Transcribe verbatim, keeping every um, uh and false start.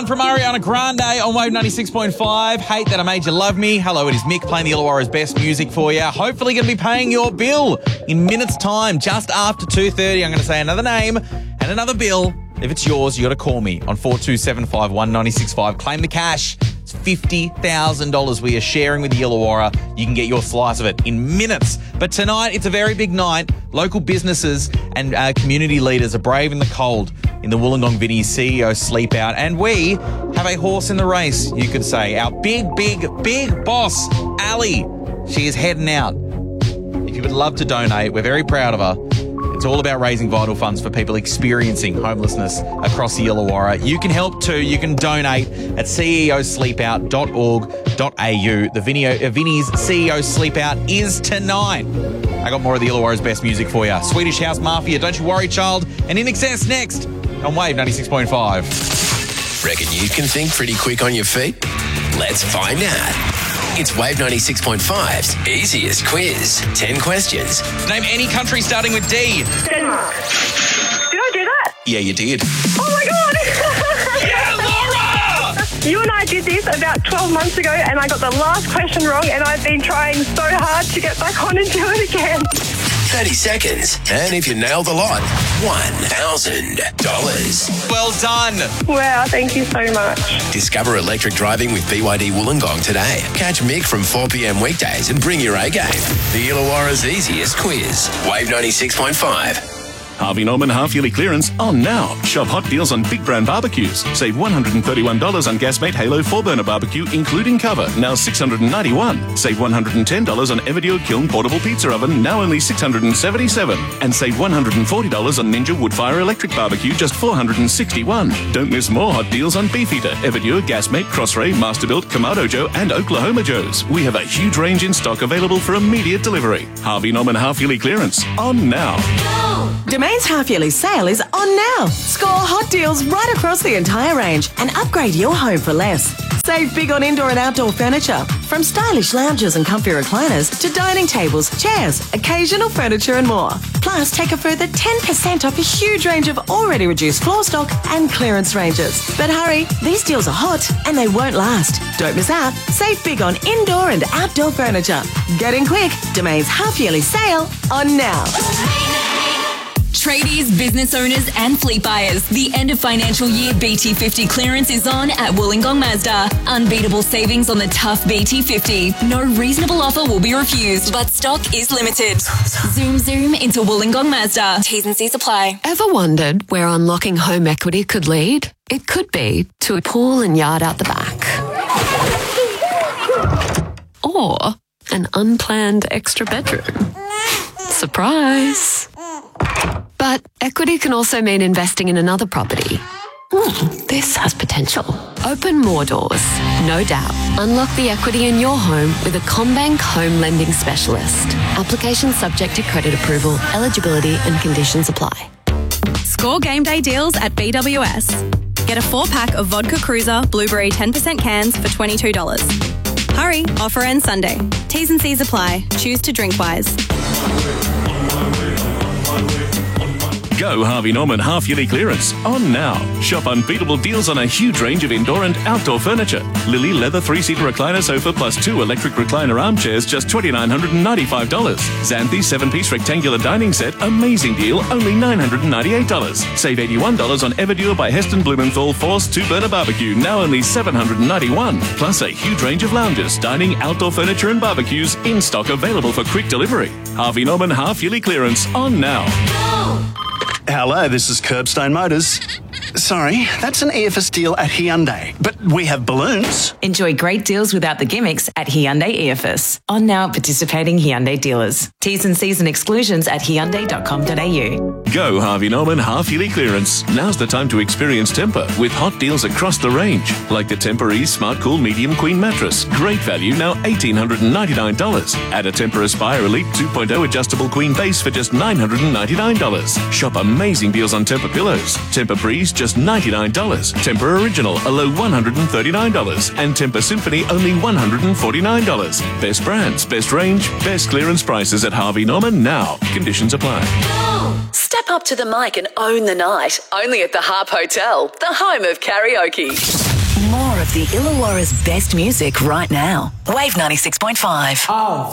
Done from Ariana Grande on Wave ninety-six point five. Hate That I Made You Love Me. Hello, it is Mick playing the Illawarra's best music for you. Hopefully going to be paying your bill in minutes' time. Just after two thirty, I'm going to say another name and another bill. If it's yours, you got to call me on four two seven five, one nine six five. Claim the cash. It's fifty thousand dollars we are sharing with the Illawarra. You can get your slice of it in minutes. But tonight, it's a very big night. Local businesses and uh, community leaders are braving the cold in the Wollongong Vinnies C E O sleep out. And we have a horse in the race, you could say. Our big, big, big boss, Ali. She is heading out. If you would love to donate, we're very proud of her. It's all about raising vital funds for people experiencing homelessness across the Illawarra. You can help too. You can donate at c e o sleep out dot org dot a u. The Vinny, uh, Vinny's C E O Sleep Out is tonight. I got more of the Illawarra's best music for you. Swedish House Mafia, Don't You Worry Child, and In Excess next on Wave ninety-six point five. Reckon you can think pretty quick on your feet? Let's find out. It's Wave ninety-six point five's easiest quiz. ten questions. Name any country starting with D. Denmark. Did I do that? Yeah, you did. Oh my God! Yeah, Laura! You and I did this about twelve months ago and I got the last question wrong and I've been trying so hard to get back on and do it again. thirty seconds. And if you nail the lot, one thousand dollars. Well done. Wow, thank you so much. Discover electric driving with B Y D Wollongong today. Catch Mick from four p.m. weekdays and bring your A game. The Illawarra's easiest quiz. Wave ninety-six point five. Harvey Norman half-yearly clearance on now. Shop hot deals on big brand barbecues. Save one hundred thirty-one dollars on Gasmate Halo four burner barbecue, including cover, now six hundred ninety-one dollars. Save one hundred ten dollars on Everdio Kiln portable pizza oven, now only six hundred seventy-seven dollars. And save one hundred forty dollars on Ninja Woodfire electric barbecue, just four hundred sixty-one dollars. Don't miss more hot deals on Beefeater, Everdio, Gasmate, Crossray, Masterbuilt, Kamado Joe, and Oklahoma Joe's. We have a huge range in stock available for immediate delivery. Harvey Norman half-yearly clearance on now. Domain's half-yearly sale is on now. Score hot deals right across the entire range and upgrade your home for less. Save big on indoor and outdoor furniture, from stylish lounges and comfy recliners to dining tables, chairs, occasional furniture and more. Plus, take a further ten percent off a huge range of already reduced floor stock and clearance ranges. But hurry, these deals are hot and they won't last. Don't miss out. Save big on indoor and outdoor furniture. Get in quick. Domain's half-yearly sale on now. Tradies, business owners and fleet buyers, the end of financial year B T fifty clearance is on at Wollongong Mazda. Unbeatable savings on the tough B T fifty. No reasonable offer will be refused, but stock is limited. Zoom, zoom into Wollongong Mazda. T's and C's apply. Ever wondered where unlocking home equity could lead? It could be to a pool and yard out the back. Or an unplanned extra bedroom. Surprise! But equity can also mean investing in another property. Hmm, this has potential. Open more doors, no doubt. Unlock the equity in your home with a CommBank home lending specialist. Application subject to credit approval, eligibility and conditions apply. Score game day deals at B W S. Get a four-pack of Vodka Cruiser Blueberry ten percent cans for twenty-two dollars. Hurry, offer ends Sunday. T's and C's apply. Choose to drink wise. Go Harvey Norman half-yearly clearance on now. Shop unbeatable deals on a huge range of indoor and outdoor furniture. Lily leather three-seater recliner sofa plus two electric recliner armchairs, just two thousand nine hundred ninety-five dollars. Xanthi seven-piece rectangular dining set, amazing deal, only nine hundred ninety-eight dollars. Save eighty-one dollars on Everdur by Heston Blumenthal Force two-burner barbecue, now only seven hundred ninety-one dollars. Plus a huge range of lounges, dining, outdoor furniture and barbecues in stock available for quick delivery. Harvey Norman half-yearly clearance on now. Hello, this is Curbstone Motors. Sorry, that's an E F S deal at Hyundai, but we have balloons. Enjoy great deals without the gimmicks at Hyundai E F S. On now at participating Hyundai dealers. T's and C's and exclusions at hyundai dot com dot a u. Go Harvey Norman half-yearly clearance. Now's the time to experience Tempur with hot deals across the range. Like the Tempur-Ease Smart Cool Medium Queen Mattress. Great value, now one thousand eight hundred ninety-nine dollars. Add a Tempur Aspire Elite two point oh adjustable queen base for just nine hundred ninety-nine dollars. Shop amazing deals on Tempur pillows. Tempur Breeze, just ninety-nine dollars. Tempur Original, a low one hundred thirty-nine dollars. And Tempur Symphony, only one hundred forty-nine dollars. Best brands, best range, best clearance prices at Harvey Norman now. Conditions apply. Step up to the mic and own the night. Only at the Harp Hotel, the home of karaoke. More of the Illawarra's best music right now. Wave ninety-six point five. Oh.